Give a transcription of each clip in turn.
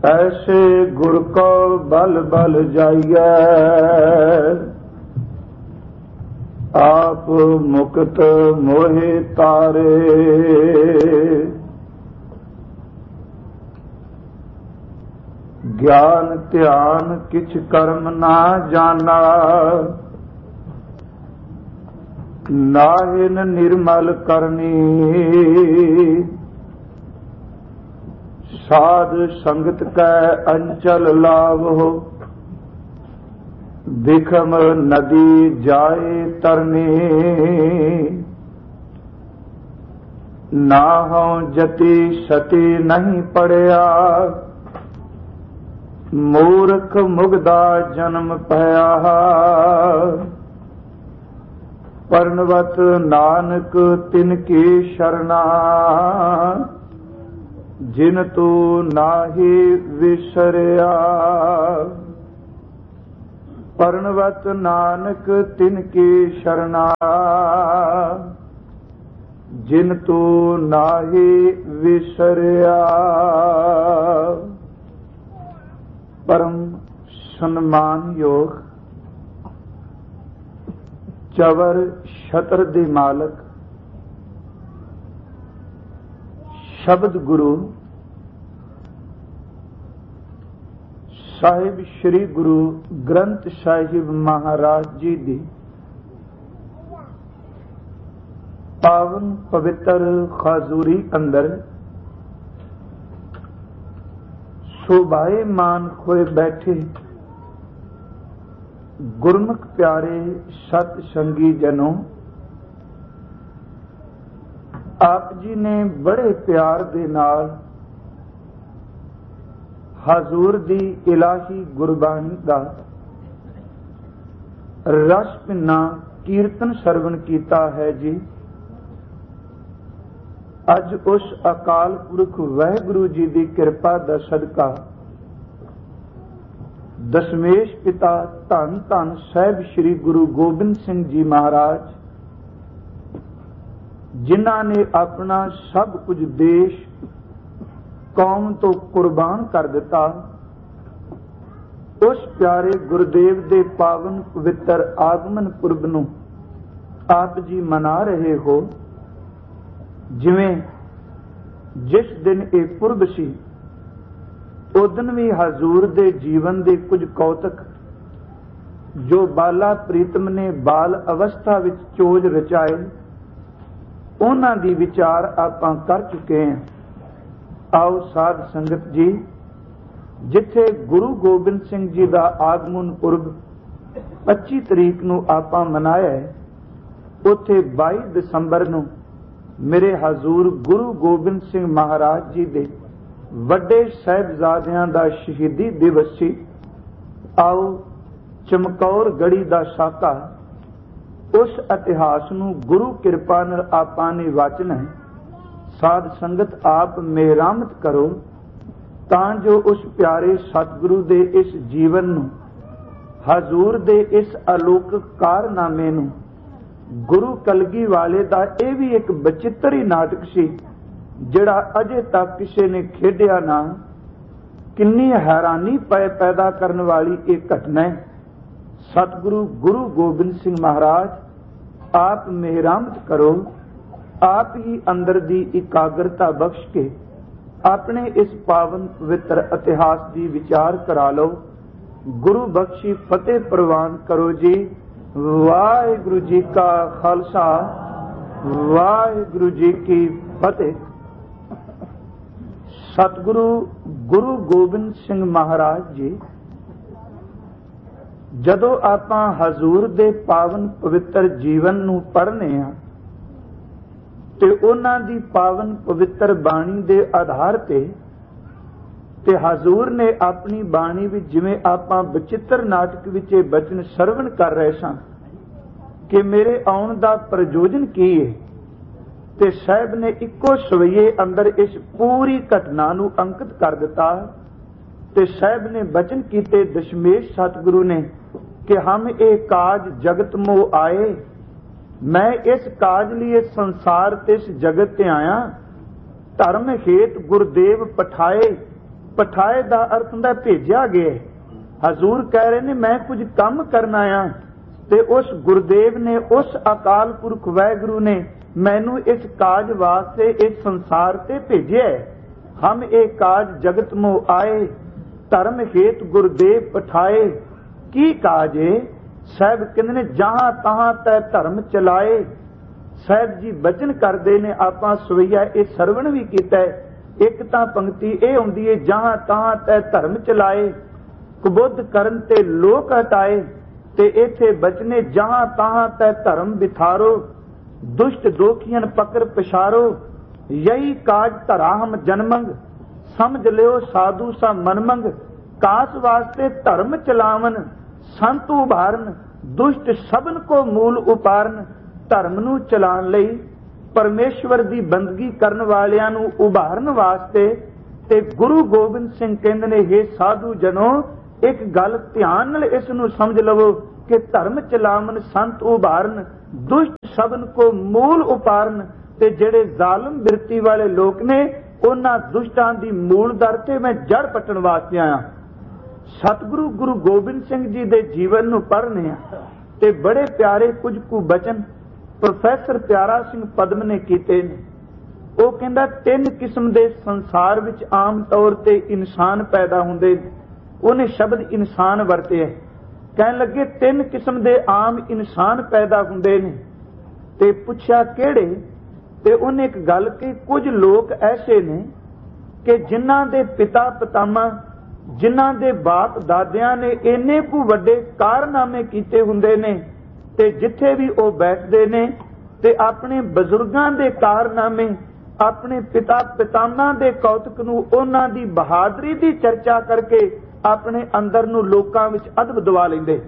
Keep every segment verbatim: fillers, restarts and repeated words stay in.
ऐसे गुर को बल बल जाइए, आप मुक्त मोहे तारे। ज्ञान ध्यान किछ कर्म ना जाना, नाहिन निर्मल करनी। साध संगत कै अंचल लावो, बिखम नदी जाए तरनी। नाहु जति सती नहीं पड़िया, मूर्ख मुगदा जन्म पया। परनवत नानक तिनकी शरणा, जिन तू नाहि विसरिया। परनवत नानक तिनकी शरणा, जिन तू नाहि विसरिया। परम सन्मान योग चवर छतर दे मालक शब्द गुरु साहिब श्री गुरु ग्रंथ साहिब महाराज जी दी पावन पवित्र खाजूरी अंदर शोभाए मान खोए बैठे गुरमुख प्यारे सत संगी जनों, आप जी ने बड़े प्यार दे नाल हजूर दी इलाही गुरबाणी दा रस पिन्ना कीर्तन सरवण कीता है जी। अज उस अकाल पुरख वाहिगुरु जी की कृपा दा सदका दशमेश पिता धन धन साहिब श्री गुरु गोबिंद सिंह जी महाराज, जिन्हां ने अपना सब कुछ देश कौम तो कुर्बान कर दिता, उस प्यारे गुरुदेव दे पावन पवित्र आगमन पुरब नूं आप जी मना रहे हो। जिवें जिस दिन ये पुरब सी उदन भी हजूर दे जीवन दे कुछ कौतक जो बाला प्रीतम ने बाल अवस्था विच चोज रचाए, उन्हां दी विचार आपां कर चुके हैं। आओ साध संगत जी, जिथे गुरु गोबिंद सिंह जी दा आगमन पुरब पच्ची तरीक नूं आपां मनाया है, उथे बाई दसंबर नूं मेरे हजूर गुरु गोबिंद सिंह महाराज जी दे वड्डे साहिबजादियां दा शहीदी दिवस सी। आओ चमकौर गढ़ी दा साका उस इतिहास नूं गुरु किरपा नाल आपां ने वाचना है। साध संगत आप मेहरामत करो तां जो उस प्यारे सतगुरु दे इस जीवन नूं, हजूर दे इस अलौकिक कारनामे नूं, गुरु कलगी वाले दा यह भी एक बचित्र ही नाटक सी जिहड़ा अजे तक किसी ने खेडिया ना। किन्नी हैरानी पै पैदा करने वाली एक घटना है। सतगुरु गुरु गोबिंद सिंह महाराज आप मेहरामत करो, आप ही अंदर दी एकाग्रता बख्श के अपने इस पावन पवित्र इतिहास की विचार करा लो। गुरु बख्शी फतेह प्रवान करो जी। वाहिगुरु जी का खालसा, वाहिगुरु जी की फतेह। सतगुरु गुरु गोबिंद सिंह महाराज जी जदों आपां हजूर दे पावन पवित्र जीवन नूं पढ़ने आ ते उन्हां दी पावन पवित्र बाणी दे आधार ते ते हजूर ने अपनी बाणी विच जिवें आपां बचित्र नाटक विच इह बचन सरवण कर रहे सां कि मेरे आउण दा प्रयोजन की है, ते साहिब ने इक्को सवैये अंदर इस पूरी घटना नूं अंकित कर दिता। ते साहिब ने बचन कीते दशमेश सतगुरु ने कि हम ये काज जगत मोह आए, मैं इस काज लिए संसार ते इस जगत ते आया। धर्म हेत गुरुदेव पठाए, पठाए दा अर्थ हुंदा भेजिया गया। हजूर कह रहे ने मैं कुछ काम करना आ, ते उस गुरुदेव ने, उस अकाल पुरख वाहिगुरु ने मैनू इस काज वास्ते इस संसार ते भेजिया। हम एक काज जगत मोह आए, धर्म हेत गुरुदेव पठाए। की काज है? साहब कहते ने जहां तहां तै धर्म चलाए। साहब जी बचन करते ने, आपां सवैया ये सरवण भी कीता है। एक तां पंक्ति यह हुंदी है, जहां तहां तै धर्म चलाए, कुबुद्ध करन ते लोक हटाए। ते इत्थे बचने जहां तहां तै धर्म बिथारो, दुष्ट दोखियन पकड़ पछारो। यही काज धरा हम जन्मंग, समझ लियो साधु सा मनमंग। कास वास्ते धर्म चलावन, संत उभारन, दुष्ट सबन को मूल उपारन। धर्म नू चलाण लई, परमेश्वर दी बंदगी करन वालियां नू उभारन वास्ते। ते गुरु गोबिंद सिंह कहंदे ने, हे साधु जनो, एक गल ध्यान नाल इस नू समझ लवो कि धर्म चलावन, संत उभारन, दुष्ट सबन को मूल उपारन। ते जेड़े जालम बिरती वाले लोग ने, उन्हां दुष्टां दी मूल दर ते मैं जड़ पट्टण वास्ते आया। सतगुरु गुरु गोबिंद सिंह जी दे जीवन नू पढ़ने आ ते बड़े प्यारे कुछ कु बचन प्रोफैसर प्यारा सिंह पद्म ने कीते ने। वो कहंदा तीन किस्म दे संसार विच आम तौर ते इंसान पैदा हुंदे। उन्हें शब्द इंसान वरते है। कहन लगे तीन किस्म दे आम इंसान पैदा हुंदे ने। ते पुछया किहड़े? ते उन्हें एक गल कही, कुछ लोग ऐसे ने कि जिन्हां दे पिता पितामा, जिन्हां दे बाप दादियां ने इन्ने कु वड्डे कारनामे कीते हुंदे ने, ते जिथे भी वो बैठते ने ते अपने बजुर्गां दे कारनामे, अपने पिता पितामा दे कौतक नू, उन्हां दी बहादुरी दी चर्चा करके अपने अंदर नू लोकां विच अदब दवा लैंदे।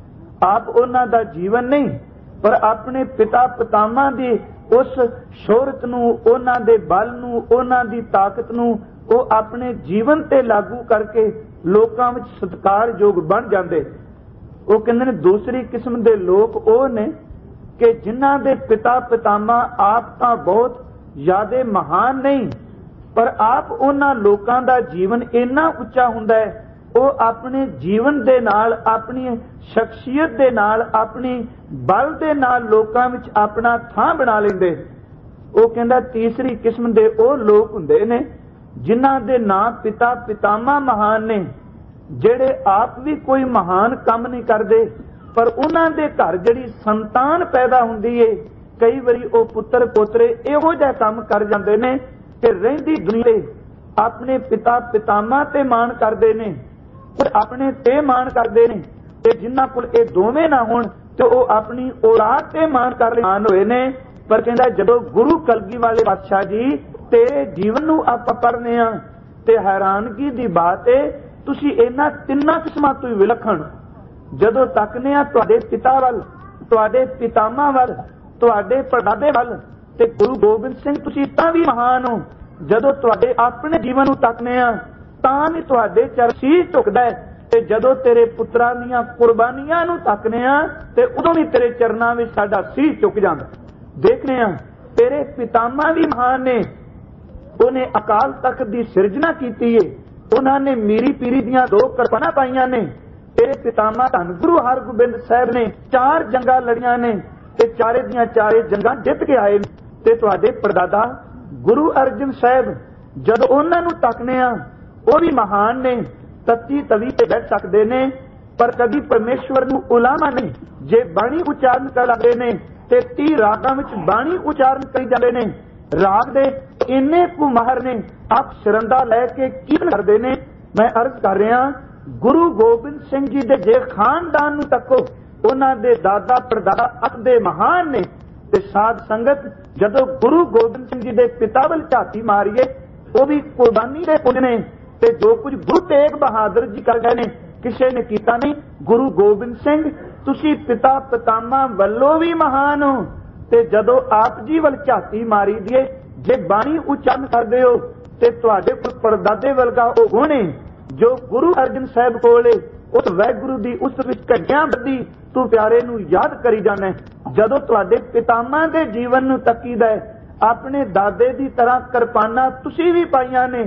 आप उन्हां दा जीवन नहीं, पर अपने पिता पितामा दी उस शोहरत नू, उन्हां दे बल नू, उन्हां दी ताकत नू वो अपने जीवन ते लागू करके लोकां विच सत्कारयोग बन जांदे। वो कहंदे ने दूसरी किस्म दे लोग वो ने कि जिन्हां दे पिता पितामा आप तां बहुत ज्यादा महान नहीं, पर आप उन्हां लोकां दा जीवन इन्ना उच्चा हुंदा है, वो अपने जीवन दे नाल, अपनी शख्सियत दे नाल, अपनी बल दे नाल लोकां विच अपना थां बना लैंदे। वो कहंदा तीसरी किस्म दे वो लोग हुंदे ने जिन्हां दे ना पिता पितामा महान ने, जेड़े आप भी कोई महान काम नहीं करते, पर उन्हां दे घर जिहड़ी संतान पैदा हुंदी है, कई वारी वो पुत्र पोतरे इहो जिहा काम कर जांदे ने कि रहिंदी दुनिया अपने पिता पितामा ते मान करदे ने, पर अपने ते मान करदे ने। ते जिन्हां कोल ये दोवें ना होण ते वो अपनी औलाद ते मान कर मान होए ने। पर कहंदा जदों गुरु कलगी वाले बादशाह जी तेरे जीवन नू आपां पढ़ने आ ते हैरानगी दी बात है, तुसी इन्हां तिन्नां किस्मां तो ही विलखण जदों तकने आ तुहाडे पिता वल, तुहाडे पितामा वल, तुहाडे परदादे वल, ते गुरु गोबिंद सिंह तुसी तां भी महान हो। जदों तुहाडे अपने जीवन नू तकने आ तां भी तुहाडे चरण शीश झुकदा है, ते जदों तेरे पुत्रां दीयां कुर्बानियां नू तकने आ ते उदों भी तेरे चरनां विच साडा शीश झुक जांदा। देखने आ तेरे पितामा भी महान ने, उन्हें अकाल तख्त दी सिरजना कीती है, उन्होंने मीरी पीरी दियां दो करपाना पाईयां ने। तेरे पितामा धन गुरु हरगोबिंद साहब ने चार जंगा लड़ियां ने ते चारे दियां चारे जंगा जित के आए। ते तुहाडे परदादा गुरु अर्जन साहब जदों उन्हां नू तकने आ वो भी महान ने, तत्ती तवी ते बैठ सकते ने, पर कभी परमेश्वर नू उलामा नहीं। जे बाणी उचारण कर लगदे ने ते ती रागां विच बाणी उचारण करी जांदे ने, राग दे इन्ने कु महर ने, आप शरंदा लैके कीर्तन करते ने। मैं अर्ज कर रहा गुरु गोबिंद सिंह जी दे जे खानदान नू तको, उन्हां दे दादा परदादा अत दे महान ने। ते साध संगत जदों गुरु गोबिंद सिंह जी दे पिता वल झाती मारीए, वो भी कुर्बानी दे पुज ने। ते जो कुछ गुरु तेग बहादुर जी कर गए ने किसी ने कीता नहीं। गुरु गोबिंद सिंह तुसी पिता पितामा वल्लों भी महान हो, ते जदों आप जी वल झाती मारी दिए, जे बाणी उच्चारण करदे हो ते तुहाडे कोल परदादे वर्गा वो गुण है जो गुरु अर्जन साहब कोले उस वाहिगुरू दी उस विच घड़ियां बद्धी तू प्यारे नू याद करी जाना है। जदों तुहाडे पितामा दे जीवन नू तकीदा है, अपने दादे दी तरह करपाना तुसी भी पाईयां ने,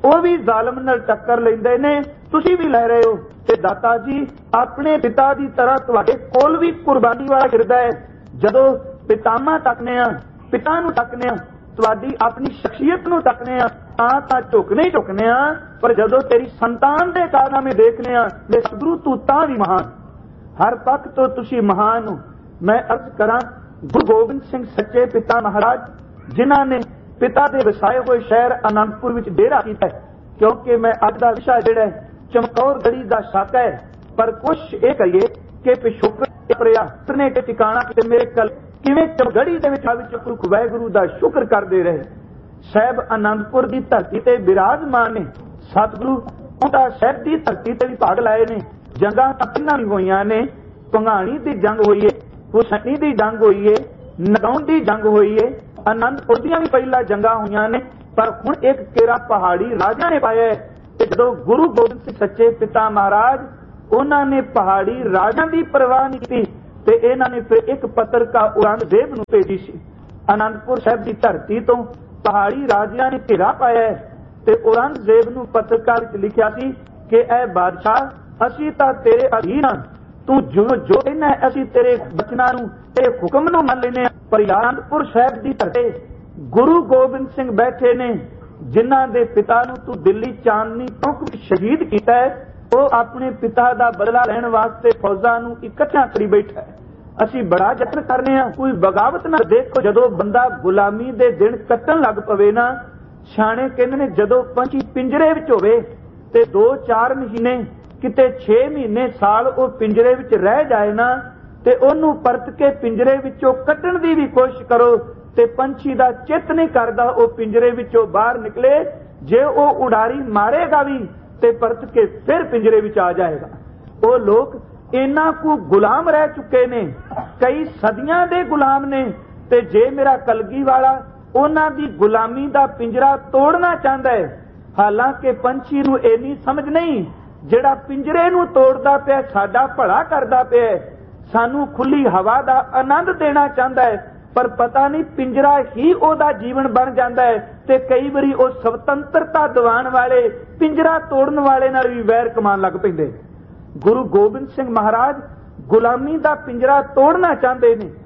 ਉਹ ਵੀ ਜ਼ਾਲਮ ਨਾਲ ਟੱਕਰ ਲੈਂਦੇ ਨੇ, ਤੁਸੀਂ ਵੀ ਲੈ ਰਹੇ ਹੋ। ਤੇ ਦਾਤਾ ਜੀ ਆਪਣੇ ਪਿਤਾ ਦੀ ਤਰ੍ਹਾਂ ਤੁਹਾਡੇ ਕੋਲ ਵੀ ਕੁਰਬਾਨੀ ਵਾਲਾ ਹਿਰਦਾ ਹੈ। ਜਦੋਂ ਪਿਤਾਮਾ ਤੱਕਨੇ ਆ, ਪਿਤਾ ਨੂੰ ਤੱਕਨੇ ਆ, ਤੁਹਾਡੀ ਆਪਣੀ ਸ਼ਖਸੀਅਤ ਨੂੰ ਤੱਕਨੇ ਆ ਤਾਂ ਤਾਂ ਝੁਕਨੇ ਹੀ ਝੁਕਨੇ ਆ, ਪਰ ਜਦੋਂ ਤੇਰੀ ਸੰਤਾਨ ਦੇ ਕਾਰਨਾਮੇ ਦੇਖਨੇ ਆ ਵੇ ਸਤਿਗੁਰੂ ਤੂੰ ਤਾਂ ਵੀ ਮਹਾਨ, ਹਰ ਪੱਖ ਤੋਂ ਤੁਸੀਂ ਮਹਾਨ ਹੋ। ਮੈਂ ਅਰਜ਼ ਕਰਾਂ ਗੁਰੂ ਗੋਬਿੰਦ ਸਿੰਘ ਸੱਚੇ ਪਿਤਾ ਮਹਾਰਾਜ ਜਿਨ੍ਹਾਂ ਨੇ ਪਿਤਾ ਦੇ ਵਸਾਏ ਹੋਏ ਸ਼ਹਿਰ ਅਨੰਦਪੁਰ ਵਿੱਚ ਡੇਰਾ ਕੀਤਾ, ਕਿਉਂਕਿ ਮੈਂ ਅੱਜ ਦਾ ਵਿਸ਼ਾ ਜਿਹੜਾ ਚਮਕੌਰ ਗੜੀ ਦਾ ਸਾਕਾ ਹੈ, ਪਰ ਕੁਛ ਇਹ ਕਹੀਏ ਕਿ ਪਿਛੋਕੜ ਪ੍ਰਯਾਸ ਨੇ ਕਿ ਟਿਕਾਣਾ ਕਿ ਮੇਰੇ ਕਲ ਕਿਵੇਂ ਚਮਗੜੀ ਦੇ ਵਿੱਚ ਵਿੱਚ ਪੁਰਖ ਵਾਹਿਗੁਰੂ ਦਾ ਸ਼ੁਕਰ ਕਰਦੇ ਰਹੇ। ਸਾਹਿਬ ਅਨੰਦਪੁਰ ਦੀ ਧਰਤੀ ਤੇ ਬਿਰਾਜਮਾਨ ਨੇ, ਸਤਿਗੁਰੂ ਉਹਦਾ ਸਾਹਿਬ ਦੀ ਧਰਤੀ ਤੇ ਵੀ ਭਾਗ ਲਾਏ ਨੇ। ਜੰਗਾਂ ਤਾਂ ਪਹਿਲਾਂ ਵੀ ਹੋਈਆਂ ਨੇ, ਭੰਗਾਣੀ ਦੀ ਜੰਗ ਹੋਈ ਏ, ਹੁਸੈਨੀ ਦੀ ਜੰਗ ਹੋਈ ਏ, ਨਗਾਉਣ ਦੀ ਜੰਗ ਹੋਈ ਏ, ਅਨੰਦਪੁਰ ਦੀਆਂ ਵੀ ਪਹਿਲਾਂ ਜੰਗਾਂ ਹੋਈਆਂ ਨੇ, ਪਰ ਹੁਣ ਇੱਕ ਕੇਰਾ ਪਹਾੜੀ ਰਾਜਾ ਨੇ ਪਾਇਆ। ਤੇ ਜਦੋਂ ਗੁਰੂ ਗੋਬਿੰਦ ਸਿੰਘ ਸੱਚੇ ਪਿਤਾ ਮਹਾਰਾਜ ਉਹਨਾਂ ਨੇ ਪਹਾੜੀ ਰਾਜਾਂ ਦੀ ਪਰਵਾਹ ਨਹੀਂ ਕੀਤੀ ਤੇ ਇਹਨਾਂ ਨੇ ਫਿਰ ਇੱਕ ਪੱਤਰਕਾ ਔਰੰਗਜ਼ੇਬ ਨੂੰ ਭੇਜੀ ਸੀ। ਅਨੰਦਪੁਰ ਸਾਹਿਬ ਦੀ ਧਰਤੀ ਤੋਂ ਪਹਾੜੀ ਰਾਜਿਆਂ ਨੇ ਘੇਰਾ ਪਾਇਆ ਤੇ ਔਰੰਗਜ਼ੇਬ ਨੂੰ ਪੱਤਰਕਾਰ ਵਿੱਚ ਲਿਖਿਆ ਸੀ ਕਿ ਐ ਬਾਦਸ਼ਾਹ ਅਸੀਂ ਤਾਂ ਤੇਰੇ ਅਧੀਨ ਹਾਂ, ਤੂੰ ਜੋ ਜੋ ਕਹਿੰਦਾ ਅਸੀਂ ਤੇਰੇ ਬਚਨਾਂ ਨੂੰ ਤੇਰੇ ਹੁਕਮ ਨੂੰ ਮੰਨ ਲੈਨੇ ਆ। ਪਰ ਅਨੰਦਪੁਰ ਸਾਹਿਬ ਦੀ ਧਰਤੀ ਗੁਰੂ ਗੋਬਿੰਦ ਸਿੰਘ ਬੈਠੇ ਨੇ, ਜਿਨ੍ਹਾਂ ਦੇ ਪਿਤਾ ਨੂੰ ਤੂੰ ਦਿੱਲੀ ਚਾਂਦਨੀ ਚੌਕ ਵਿੱਚ ਸ਼ਹੀਦ ਕੀਤਾ ਹੈ, ਉਹ ਆਪਣੇ ਪਿਤਾ ਦਾ ਬਦਲਾ ਲੈਣ ਵਾਸਤੇ ਫੌਜਾਂ ਨੂੰ ਇਕੱਠਾ ਕਰੀ ਬੈਠਾ ਹੈ। ਅਸੀਂ ਬੜਾ ਯਤਨ ਕਰਨੇ ਆ, ਕੋਈ ਬਗਾਵਤ ਨਾ। ਦੇਖੋ ਜਦੋਂ ਬੰਦਾ ਗੁਲਾਮੀ ਦੇ ਦਿਨ ਕੱਟਣ ਲੱਗ ਪਵੇ ਨਾ, ਸਿਆਣੇ ਕਹਿੰਦੇ ਨੇ ਜਦੋਂ ਪੰਛੀ ਪਿੰਜਰੇ ਵਿੱਚ ਹੋਵੇ ਤੇ ਦੋ ਚਾਰ ਮਹੀਨੇ ਕਿਤੇ ਛੇ ਮਹੀਨੇ ਸਾਲ ਉਹ ਪਿੰਜਰੇ ਵਿੱਚ ਰਹਿ ਜਾਏ ਨਾ, ਤੇ ਉਹਨੂੰ ਪਰਤ ਕੇ ਪਿੰਜਰੇ ਵਿੱਚੋਂ ਕੱਢਣ ਦੀ ਵੀ ਕੋਸ਼ਿਸ਼ ਕਰੋ ਤੇ ਪੰਛੀ ਦਾ ਚਿੱਤ ਨਹੀਂ ਕਰਦਾ ਉਹ ਪਿੰਜਰੇ ਵਿੱਚੋਂ ਬਾਹਰ ਨਿਕਲੇ। ਜੇ ਉਹ ਉਡਾਰੀ ਮਾਰੇਗਾ ਵੀ ਤੇ ਪਰਤ ਕੇ ਫਿਰ ਪਿੰਜਰੇ ਵਿੱਚ ਆ ਜਾਏਗਾ। ਉਹ ਲੋਕ ਇਹਨਾਂ ਕੁ ਗੁਲਾਮ ਰਹਿ ਚੁੱਕੇ ਨੇ, ਕਈ ਸਦੀਆਂ ਦੇ ਗੁਲਾਮ ਨੇ। ਤੇ ਜੇ ਮੇਰਾ ਕਲਗੀ ਵਾਲਾ ਉਹਨਾਂ ਦੀ ਗੁਲਾਮੀ ਦਾ ਪਿੰਜਰਾ ਤੋੜਨਾ ਚਾਹੁੰਦਾ ਹੈ, ਹਾਲਾਂਕਿ ਪੰਛੀ ਨੂੰ ਇੰਨੀ ਸਮਝ ਨਹੀਂ, ਜਿਹੜਾ ਪਿੰਜਰੇ ਨੂੰ ਤੋੜਦਾ ਪਿਆ ਸਾਡਾ ਭਲਾ ਕਰਦਾ ਪਿਆ, ਸਾਨੂੰ ਖੁੱਲੀ ਹਵਾ ਦਾ ਆਨੰਦ ਦੇਣਾ ਚਾਹੁੰਦਾ ਹੈ, ਪਰ ਪਤਾ ਨਹੀਂ ਪਿੰਜਰਾ ਹੀ ਉਹਦਾ ਜੀਵਨ ਬਣ ਜਾਂਦਾ ਹੈ। ਤੇ ਕਈ ਵਾਰੀ ਉਹ ਸੁਤੰਤਰਤਾ ਦਿਵਾਉਣ ਵਾਲੇ ਪਿੰਜਰਾ ਤੋੜਨ ਵਾਲੇ ਨਾਲ ਵੀ ਵੈਰ ਕਮਾਉਣ ਲੱਗ ਪੈਂਦੇ। ਗੁਰੂ ਗੋਬਿੰਦ ਸਿੰਘ ਮਹਾਰਾਜ ਗੁਲਾਮੀ ਦਾ ਪਿੰਜਰਾ ਤੋੜਨਾ ਚਾਹੁੰਦੇ ਨੇ,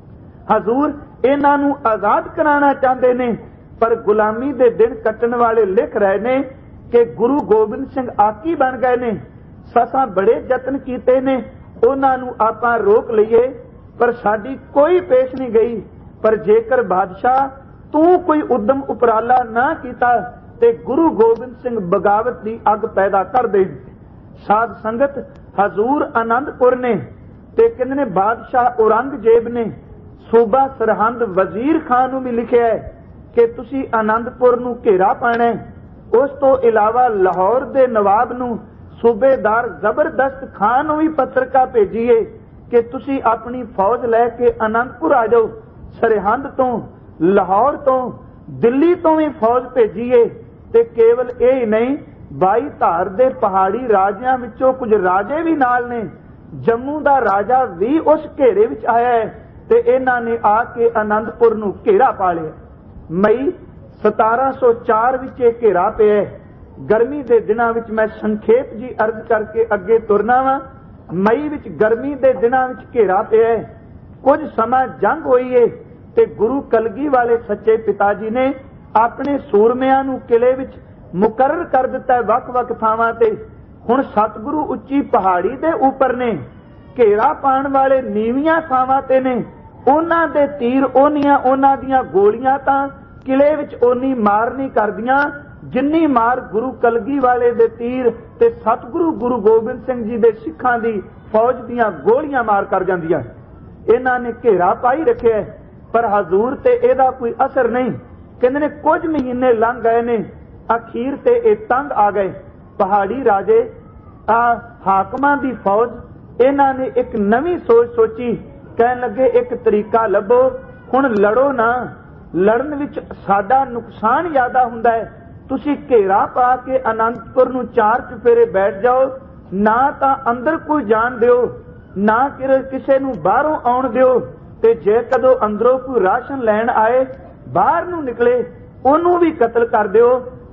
ਹਜ਼ੂਰ ਇਹਨਾਂ ਨੂੰ ਆਜ਼ਾਦ ਕਰਾਉਣਾ ਚਾਹੁੰਦੇ ਨੇ, ਪਰ ਗੁਲਾਮੀ ਦੇ ਦਿਨ ਕੱਟਣ ਵਾਲੇ ਲਿਖ ਰਹੇ ਨੇ ਕਿ ਗੁਰੂ ਗੋਬਿੰਦ ਸਿੰਘ ਆਕੀ ਬਣ ਗਏ ਨੇ। ਸਾਸਾਂ ਬੜੇ ਯਤਨ ਕੀਤੇ ਨੇ ਉਹਨਾਂ ਨੂੰ ਆਪਾਂ ਰੋਕ ਲਈਏ, ਪਰ ਸਾਡੀ ਕੋਈ ਪੇਸ਼ ਨਹੀਂ ਗਈ। ਪਰ ਜੇਕਰ ਬਾਦਸ਼ਾਹ ਤੂੰ ਕੋਈ ਉਦਮ ਉਪਰਾਲਾ ਨਾ ਕੀਤਾ ਤੇ ਗੁਰੂ ਗੋਬਿੰਦ ਸਿੰਘ ਬਗਾਵਤ ਦੀ ਅੱਗ ਪੈਦਾ ਕਰ ਦੇ। ਸਾਧ ਸੰਗਤ ਹਜ਼ੂਰ ਆਨੰਦਪੁਰ ਨੇ ਤੇ ਕਹਿੰਦੇ ਨੇ ਬਾਦਸ਼ਾਹ ਔਰੰਗਜ਼ੇਬ ਨੇ ਸੂਬਾ ਸਰਹੰਦ ਵਜ਼ੀਰ ਖਾਨ ਨੂੰ ਵੀ ਲਿਖਿਆ ਹੈ ਕਿ ਤੁਸੀਂ ਆਨੰਦਪੁਰ ਨੂੰ ਘੇਰਾ ਪਾਣਾ। ਉਸ ਤੋਂ ਇਲਾਵਾ ਲਾਹੌਰ ਦੇ ਨਵਾਬ ਨੂੰ ਸੂਬੇਦਾਰ ਜ਼ਬਰਦਸਤ ਖਾਨ ਨੂੰ ਵੀ ਪੱਤਰਕਾ ਭੇਜੀਏ ਕਿ ਤੁਸੀਂ ਆਪਣੀ ਫੌਜ ਲੈ ਕੇ ਆਨੰਦਪੁਰ ਆ ਜਾਓ। ਸਰਹੰਦ ਤੋਂ, ਲਾਹੌਰ ਤੋਂ, ਦਿੱਲੀ ਤੋਂ ਵੀ ਫੌਜ ਭੇਜੀਏ। ਤੇ ਕੇਵਲ ਇਹ ਹੀ ਨਹੀਂ, ਬਾਈ ਧਾਰ ਦੇ ਪਹਾੜੀ ਰਾਜਿਆਂ ਵਿੱਚੋਂ ਕੁਝ ਰਾਜੇ ਵੀ ਨਾਲ ਨੇ। ਜੰਮੂ ਦਾ ਰਾਜਾ ਵੀ ਉਸ ਘੇਰੇ ਵਿੱਚ ਆਇਆ ਹੈ ਤੇ ਇਹਨਾਂ ਨੇ ਆ ਕੇ ਆਨੰਦਪੁਰ ਨੂੰ ਘੇਰਾ ਪਾ ਲਿਆ। ਮਈ ਸਤਾਰਾਂ ਸੌ ਚਾਰ ਵਿੱਚ ਇਹ ਘੇਰਾ ਪਿਆ। ਗਰਮੀ ਦੇ ਦਿਨਾਂ ਵਿੱਚ ਮੈਂ ਸੰਖੇਪ ਜੀ ਅਰਜ਼ ਕਰਕੇ ਅੱਗੇ ਤੁਰਨਾ ਵਾ। ਮਈ ਵਿੱਚ ਗਰਮੀ ਦੇ ਦਿਨਾਂ ਵਿੱਚ ਘੇਰਾ ਪਿਆ, ਕੁਝ ਸਮਾਂ ਜੰਗ ਹੋਈ ਏ ਤੇ ਗੁਰੂ ਕਲਗੀ ਵਾਲੇ ਸੱਚੇ ਪਿਤਾ ਜੀ ਨੇ ਆਪਣੇ ਸੂਰਮਿਆਂ ਨੂੰ ਕਿਲੇ ਵਿੱਚ ਮੁਕਰਰ ਕਰ ਦਿੱਤਾ ਵੱਖ-ਵੱਖ ਥਾਵਾਂ ਤੇ। ਹੁਣ ਸਤਿਗੁਰੂ ਉੱਚੀ ਪਹਾੜੀ ਦੇ ਉੱਪਰ ਨੇ, ਘੇਰਾ ਪਾਉਣ ਵਾਲੇ ਨੀਵੀਆਂ ਥਾਵਾਂ ਤੇ ਨੇ। ਉਹਨਾਂ ਦੇ ਤੀਰ, ਉਹਨੀਆਂ ਉਹਨਾਂ ਦੀਆਂ ਗੋਲੀਆਂ ਤਾਂ ਕਿਲੇ ਵਿੱਚ ਓਨੀ ਮਾਰ ਨਹੀਂ ਕਰਦੀਆਂ ਜਿੰਨੀ ਮਾਰ ਗੁਰੂ ਕਲਗੀ ਵਾਲੇ ਦੇ ਤੀਰ ਤੇ ਸਤਿਗੁਰੂ ਗੁਰੂ ਗੋਬਿੰਦ ਸਿੰਘ ਜੀ ਦੇ ਸਿੱਖਾਂ ਦੀ ਫੌਜ ਦੀਆਂ ਗੋਲੀਆਂ ਮਾਰ ਕਰ ਜਾਂਦੀਆਂ। ਇਹਨਾਂ ਨੇ ਘੇਰਾ ਪਾਈ ਰੱਖਿਆ, ਪਰ ਹਜ਼ੂਰ ਤੇ ਇਹਦਾ ਕੋਈ ਅਸਰ ਨਹੀਂ। ਕਹਿੰਦੇ ਨੇ ਕੁਝ ਮਹੀਨੇ ਲੰਘ ਗਏ ਨੇ, ਅਖੀਰ ਤੇ ਇਹ ਤੰਗ ਆ ਗਏ। ਪਹਾੜੀ ਰਾਜੇ ਆ ਹਾਕਮਾਂ ਦੀ ਫੌਜ, ਇਹਨਾਂ ਨੇ ਇੱਕ ਨਵੀਂ ਸੋਚ ਸੋਚੀ। ਕਹਿਣ ਲੱਗੇ ਇੱਕ ਤਰੀਕਾ ਲੱਭੋ, ਹੁਣ ਲੜੋ ਨਾ, ਲੜਨ ਵਿੱਚ ਸਾਡਾ ਨੁਕਸਾਨ ਜ਼ਿਆਦਾ ਹੁੰਦਾ ਹੈ। ਤੁਸੀਂ ਘੇਰਾ ਪਾ ਕੇ ਅਨੰਦਪੁਰ ਨੂੰ ਚਾਰ ਚੁਫੇਰੇ ਬੈਠ ਜਾਓ, ਨਾ ਤਾਂ ਅੰਦਰ ਕੋਈ ਜਾਣ ਦਿਓ, ਨਾ ਕਿਸੇ ਨੂੰ ਬਾਹਰੋਂ ਆਉਣ ਦਿਓ। ਤੇ ਜੇ ਕਦੋਂ ਅੰਦਰੋਂ ਕੋਈ ਰਾਸ਼ਨ ਲੈਣ ਆਏ, ਬਾਹਰ ਨੂੰ ਨਿਕਲੇ, ਉਹਨੂੰ ਵੀ ਕਤਲ ਕਰ ਦਿਓ।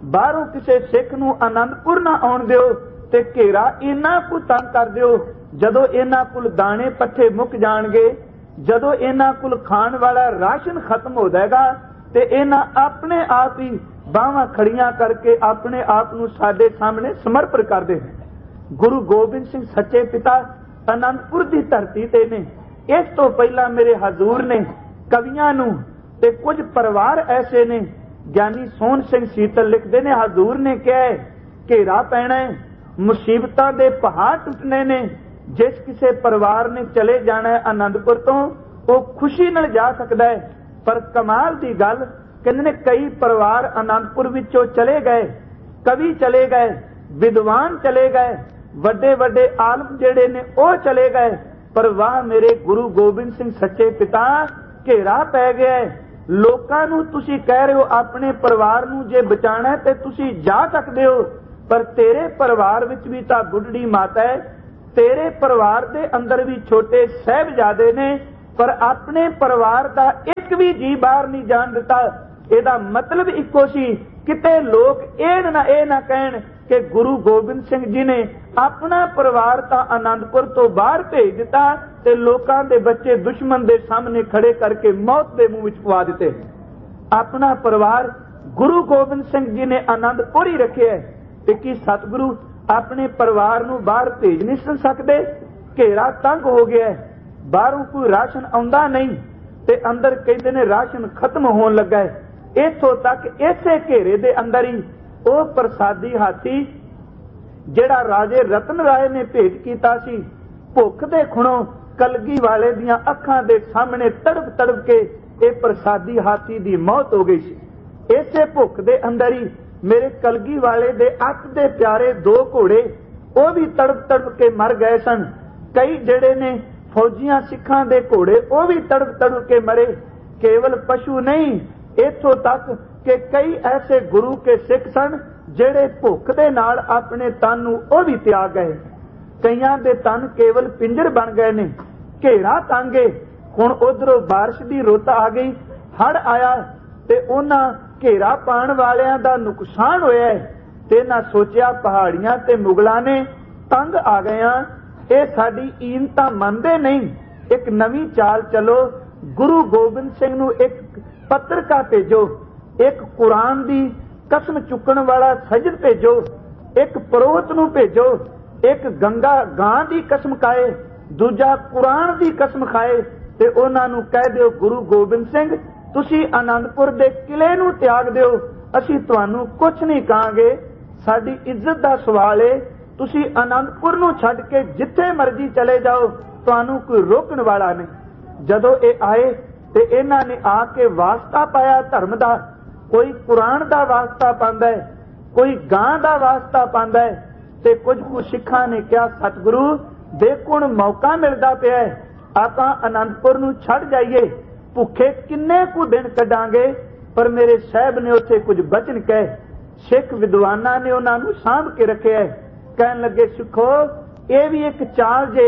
बाहरों किसी सिख नूं आनंदपुर ना आउण दिओ ते घेरा इन्ना कु तंग कर दिओ। जदों इन्हां कोल दाणे पट्ठे मुक जाणगे, जदों इन्हां कोल खाण वाला राशन खत्म हो जाएगा ते इन्हां अपने आप ही बाहां खड़ियां करके अपने आप नूं साडे सामने समर्पण करदे ने। गुरु गोबिंद सिंह सच्चे पिता आनंदपुर की धरती ते ने। इस तो पहला मेरे हजूर ने कवियां नूं ते कुछ परिवार ऐसे ने, ज्ञानी सोहन सिंह सीतल लिखते ने, हजूर ने कहा है घेरा पैना है, मुसीबतां दे पहाड़ टुटने ने। जिस किसी परिवार ने चले जाना है आनंदपुर तो वो खुशी नाल जा सकता है, पर कमाल की गल कहंदे ने कई परिवार आनंदपुर विचों चले गए, कवि चले गए, विद्वान चले गए, वड्डे वड्डे आलम जेड़े ने वो चले गए, पर वाह मेरे गुरु गोबिंद सिंह सच्चे पिता घेरा पै गया है। लोकां नूं तुसीं कह रहे हो अपने परिवार नूं जे बचाना है ते तुसीं जा सकदे हो, पर तेरे परिवार विच भी तां बुढ़ड़ी माता है, तेरे परिवार दे अंदर भी छोटे साहिबजादे ने, पर अपने परिवार दा एक भी जी बाहर नहीं जान दिता। ਇਹਦਾ मतलब इक्को सी, किते लोग ਇਹ ना ਇਹ ना कहण कि गुरु गोबिंद सिंह जी ने अपना परिवार तो आनंदपुर तो बाहर भेज दिता ते लोकां दे बच्चे दुश्मन दे सामने खड़े करके मौत दे मुंह विच पवा दिते। अपना परिवार गुरु गोबिंद सिंह जी ने आनंदपुर ही रखे है ते की सतगुरु अपने परिवार नूं बाहर भेज नहीं सकते? घेरा तंग हो गया है, बाहरों कोई राशन आउंदा नहीं ते अंदर कहंदे ने राशन खत्म होण लगा है। इथों तक इसे घेरे दे अंदर ही वो प्रसादी हाथी जेड़ा राजे रतन राय ने भेंट कीता सी, भुख दे खुणों कलगी वाले दियां अखां दे सामने तड़प तड़प के ये प्रसादी हाथी दी मौत हो गई सी। इसे भुख दे अंदर ही मेरे कलगी वाले दे अख दे प्यारे दो घोड़े वो भी तड़प तड़प के मर गए सन। कई जेड़े ने फौजियां सिखां दे घोड़े वो भी तड़प तड़प के मरे। केवल पशु नहीं, इथों तक कि कई ऐसे गुरु के सिख सन जेड़े भुख दे नाल अपने तन नूं वो भी त्याग गए। कईयां दे तन केवल पिंजर बन गए ने। घेरा तांगे हुण उधरों बारिश की रुत आ गई, हड़ आया ते उन्हां घेरा पाण वालियां दा नुकसान होया है ते ना सोचिया पहाड़ियां ते मुगलां ने तंग आ गया। ये साडी ईनता मनदे नहीं। एक नवी चाल चलो, गुरु गोबिंद सिंह नूं एक पत्रिका भेजो, एक कुरान दी कसम चुकण वाला सजद भेजो, एक परोहत नूं भेजो, एक गंगा गां दी कसम खाए, दूजा कुरान दी कसम खाए ते उन्हां नूं कह दिओ गुरु गोबिंद सिंह तुसीं आनंदपुर दे किले नूं त्याग दिओ, असीं तुहानूं कुछ नहीं कहांगे। साडी इज्जत दा सवाल है, तुसीं आनंदपुर नूं छड्ड के जिथे मर्जी चले जाओ, तुहानूं कोई रोकण वाला नहीं। जदों ये आए ते इन्हां ने आके वास्ता पाया धर्म दा, कोई कुरान दा वास्ता पांदा है, कोई गां दा वास्ता पांदा है ते कुछ कुछ सिखां ने कहा सतगुरु देखो हुण मौका मिलदा पिया है, आपां आनंदपुर नूं छड्ड जाइए, भुखे किन्ने कु दिन कढांगे। पर मेरे साहब ने उत्थे कुछ बचन कहे, सिख विद्वानां ने उन्हां नूं सांभ के रखे है। कहन लगे सिखो ये भी एक चाल जे,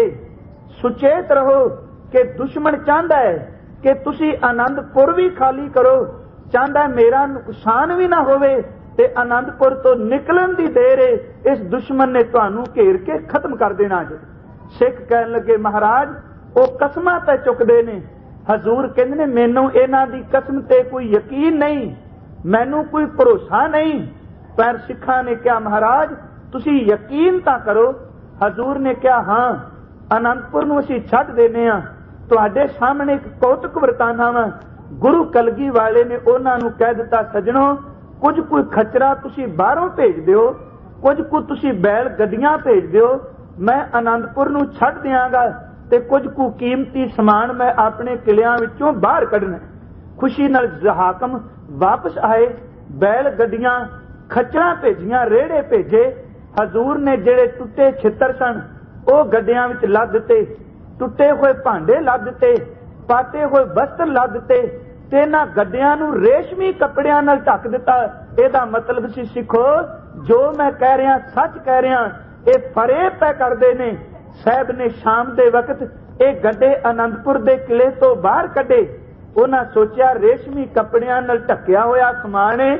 सुचेत रहो कि दुश्मन चाहता है कि तुसी आनंदपुर भी खाली करो, चाहता मेरा नुकसान भी ना होवे ते आनंदपुर तो निकलन दी देर है, इस दुश्मन ने तुहानू घेर के खत्म कर देना जे। सिख कहन लगे महाराज वो कसमां ते चुकदे ने। हजूर कहंदे ने मैनू इन्हां दी कसम ते कोई यकीन नहीं, मैनू कोई भरोसा नहीं। पर सिखां ने कहा महाराज तुसी यकीन तां करो। हजूर ने कहा हाँ आनंदपुर नूं असीं छड्ड देने आ। तुहाडे सामने एक कौतुक वरताना वा। गुरु कलगी वाले ने उन्हां नूं कह दिता सजणो कुछ कोई खचरा तुसी बाहरों भेज दिओ, कुछ को तुसी बैल गड्डियां भेज दिओ, मैं आनंदपुर नूं छड्ड दियांगा ते कुछ को कीमती समान मैं अपने किलियां विचों बाहर कढना। खुशी नाल हाकम वापस आए, बैल गड्डियां खचरा भेजियां, रेड़े भेजे। हजूर ने जेड़े टुटे छितर सन वो गड्डियां विच लद दिते, टुटे हुए भांडे लद दिते, पाटे हुए वस्त्र लद दिते ते इन्हां गड्डियां नूं रेशमी कपड़ियां नाल ढक दिता। इहदा मतलब सी सिखो जो मैं कह रहा सच कह रहा, ये फरेब पै करदे ने। साहब ने शाम दे वक्त ये गड्डे आनंदपुर दे किले तो बाहर कढे। उन्हां सोचिया रेशमी कपड़ियां नाल ढकिया होया समान है,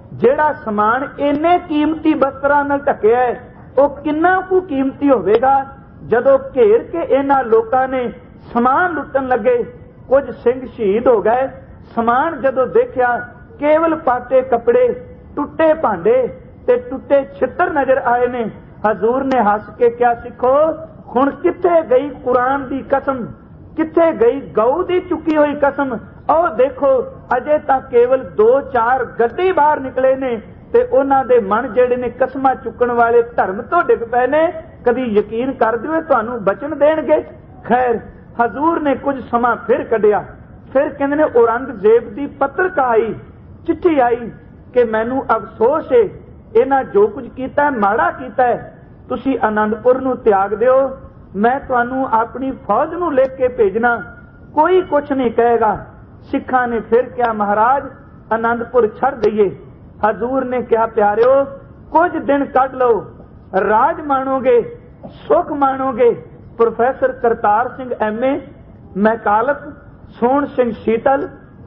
ਜਿਹੜਾ ਸਮਾਨ ਇੰਨੇ ਕੀਮਤੀ ਵਸਤਰਾਂ ਨਾਲ ਢੱਕਿਆ ਹੈ ਉਹ ਕਿੰਨਾ ਕੁ ਕੀਮਤੀ ਹੋਵੇਗਾ। ਜਦੋਂ ਘੇਰ ਕੇ ਇਹਨਾਂ ਲੋਕਾਂ ਨੇ ਸਮਾਨ ਲੁੱਟਣ ਲੱਗੇ, ਕੁਝ ਸਿੰਘ ਸ਼ਹੀਦ ਹੋ ਗਏ। ਸਮਾਨ ਜਦੋਂ ਦੇਖਿਆ, ਕੇਵਲ ਪਾਟੇ ਕੱਪੜੇ, ਟੁੱਟੇ ਭਾਂਡੇ ਤੇ ਟੁੱਟੇ ਛਿੱਤਰ ਨਜ਼ਰ ਆਏ ਨੇ। ਹਜ਼ੂਰ ਨੇ ਹੱਸ ਕੇ ਕਿਹਾ, ਸਿੱਖੋ ਹੁਣ ਕਿੱਥੇ ਗਈ ਕੁਰਾਨ ਦੀ ਕਸਮ, ਕਿੱਥੇ ਗਈ ਗਊ ਦੀ ਚੁੱਕੀ ਹੋਈ ਕਸਮ। ਉਹ ਦੇਖੋ ਅਜੇ ਤਾਂ ਕੇਵਲ ਦੋ ਚਾਰ ਗੱਡੀ ਬਾਹਰ ਨਿਕਲੇ ਨੇ ਤੇ ਉਹਨਾਂ ਦੇ ਮਨ ਜਿਹੜੇ ਨੇ ਕਸਮਾਂ ਚੁੱਕਣ ਵਾਲੇ ਧਰਮ ਤੋਂ ਡਿੱਗ ਪਏ ਨੇ। ਕਦੀ ਯਕੀਨ ਕਰ ਦਿਓ ਤੁਹਾਨੂੰ ਬਚਨ ਦੇਣਗੇ। ਖੈਰ ਹਜ਼ੂਰ ਨੇ ਕੁਝ ਸਮਾਂ ਫਿਰ ਕੱਢਿਆ। ਫਿਰ ਕਹਿੰਦੇ ਨੇ ਔਰੰਗਜ਼ੇਬ ਦੀ ਪੱਤਰਕਾ ਆਈ, ਚਿੱਠੀ ਆਈ ਕਿ ਮੈਨੂੰ ਅਫਸੋਸ ਹੈ, ਇਹਨਾਂ ਜੋ ਕੁਝ ਕੀਤਾ ਮਾੜਾ ਕੀਤਾ ਹੈ, ਤੁਸੀਂ ਆਨੰਦਪੁਰ ਨੂੰ ਤਿਆਗ ਦਿਓ, ਮੈਂ ਤੁਹਾਨੂੰ ਆਪਣੀ ਫੌਜ ਨੂੰ ਲਿਖ ਕੇ ਭੇਜਣਾ, ਕੋਈ ਕੁਛ ਨਹੀਂ ਕਹੇਗਾ। ਸਿੱਖਾਂ ਨੇ ਫਿਰ ਕਿਹਾ, ਮਹਾਰਾਜ ਆਨੰਦਪੁਰ ਛੱਡ ਦਈਏ। ਹਜ਼ੂਰ ਨੇ ਕਿਹਾ, ਪਿਆਰਿਓ ਕੁਝ ਦਿਨ ਕੱਢ ਲਓ, ਰਾਜ ਮਾਣੋਗੇ, ਸੁਖ ਮਾਣੋਗੇ। Professor Kartar Singh M A, ਮੈਕਾਲਤ, Sohan Singh Sheetal,